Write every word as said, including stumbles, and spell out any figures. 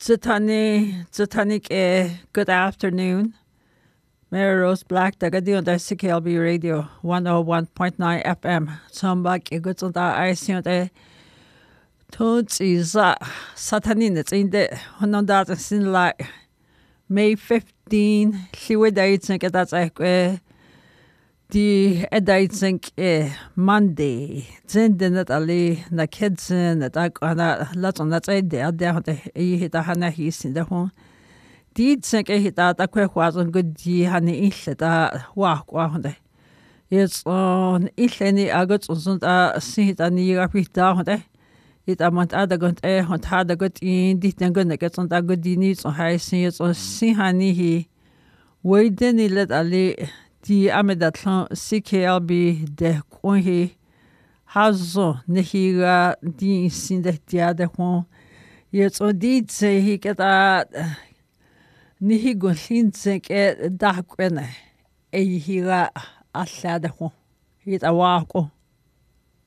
Zitani, Zitanik, eh, good afternoon. Mary Rose Black, Dagadi on C K L B Radio, one oh one point nine F M. Tombak, a good on that I see on the Toads is Satanin, it's in the one on that sin like May fifteenth, she would think that's like the eddating eh Monday. Then the Natalie, the kids in the dark on that lot on that idea, there the hit a hana he's in the home. Did think a hit out a quick was on good ye honey ish that walk one day. It's on ish any agots on a seat and you are picked down there. It amount other good air on had a good in, didn't gonna get on that good needs on high seats on see honey he. Wait then he let Ali. Die amedatlan C K L B de konhi hazo nehiga di sinde dia de hon yet o di se hi keta nehigo linse ke da kwene e higa alla de hon hit awako